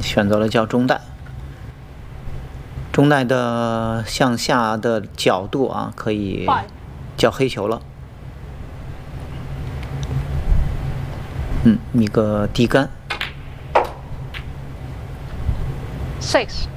选择了叫中带。中带的向下的角度啊，可以叫黑球了。一个低杆。 6